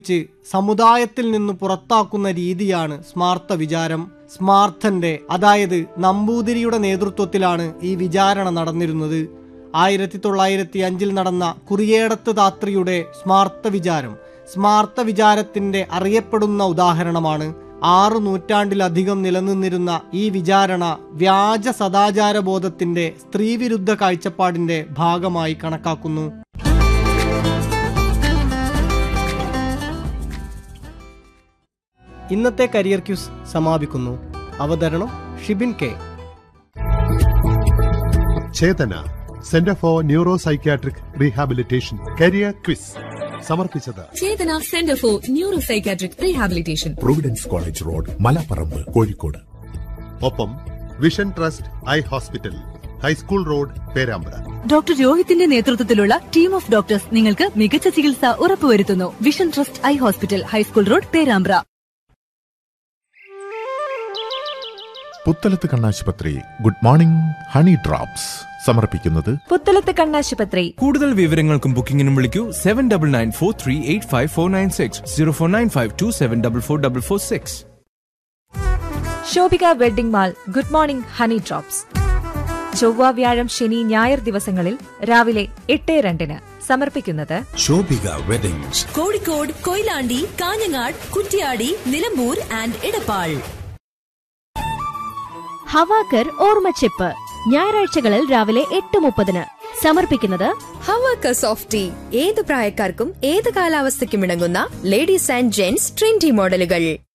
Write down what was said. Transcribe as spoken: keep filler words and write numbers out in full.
സമുദായത്തിൽ നിന്ന് പുറത്താക്കുന്ന രീതിയാണ് സ്മാർത്ത വിചാരം. സ്മാർത്തന്റെ അതായത് നമ്പൂതിരിയുടെ നേതൃത്വത്തിലാണ് ഈ വിചാരണ നടന്നിരുന്നത്. ആയിരത്തി തൊള്ളായിരത്തി അഞ്ചിൽ നടന്ന കുറിയേടത്ത് താത്രിയുടെ സ്മാർത്ത വിചാരം സ്മാർത്ത വിചാരത്തിന്റെ അറിയപ്പെടുന്ന ഉദാഹരണമാണ്. ആറു നൂറ്റാണ്ടിലധികം നിലനിന്നിരുന്ന ഈ വിചാരണ വ്യാജ സദാചാരബോധത്തിന്റെ സ്ത്രീവിരുദ്ധ കാഴ്ചപ്പാടിന്റെ ഭാഗമായി കണക്കാക്കുന്നു. ഇന്നത്തെ കരിയർ ക്യൂസ് സമാപിക്കുന്നു. അവതരണം Shibin K. Chetana centre for neuro psychiatric rehabilitation career quiz സമർപ്പിച്ചത് ചേതന centre for neuro psychiatric rehabilitation, Providence college road, Malaparamba, Kozhikode. ഒപ്പം vision trust eye hospital, high school road, Perambra. Doctor രോഹിത്തിന്റെ നേതൃത്വത്തിലുള്ള ടീം ഓഫ് ഡോക്ടേഴ്സ് നിങ്ങൾക്ക് മികച്ച ചികിത്സ ഉറപ്പുവരുത്തുന്നു. Vision trust eye hospital, high school road, Perambra. Puthalath കണ്ണാശുപത്രി good morning honey drops സമർപ്പിക്കുന്നത് പുത്തലത്ത് കണ്ണാശുപത്രി. കൂടുതൽ വിവരങ്ങൾക്കും ബുക്കിംഗിനും വിളിക്കൂ seven double nine four three eight five four nine six zero four nine five to seven double four double four six. Shobhika wedding mall good morning honey drops. ചൊവ്വ, വ്യാഴം, ശനി, ഞായർ ദിവസങ്ങളിൽ രാവിലെ എട്ട് രണ്ടിന് സമർപ്പിക്കുന്നത് ശോഭിക വെഡിങ്സ്, കോഴിക്കോട്, കൊയിലാണ്ടി, കാഞ്ഞങ്ങാട്, കുറ്റ്യാടി, നിലമ്പൂർ ആൻഡ് ഇടപ്പാൾ. ഹവാക്കർ ഓർമ്മച്ചെപ്പ് ഞായറാഴ്ചകളിൽ രാവിലെ എട്ട് മുപ്പതിന് സമർപ്പിക്കുന്നത് ഹവാക്കർ സോഫ്റ്റ് ടീ. ഏത് പ്രായക്കാർക്കും ഏത് കാലാവസ്ഥയ്ക്കും ഇണങ്ങുന്ന ലേഡീസ് ആൻഡ് ജെന്റ്സ് ട്രെൻഡി മോഡലുകൾ.